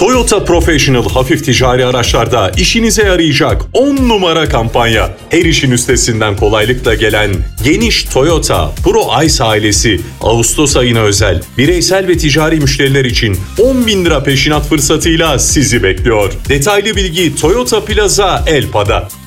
Toyota Professional hafif ticari araçlarda işinize yarayacak 10 numara kampanya. Her işin üstesinden kolaylıkla gelen geniş Toyota Pro Ice ailesi Ağustos ayına özel bireysel ve ticari müşteriler için 10.000 lira peşinat fırsatıyla sizi bekliyor. Detaylı bilgi Toyota Plaza Elpa'da.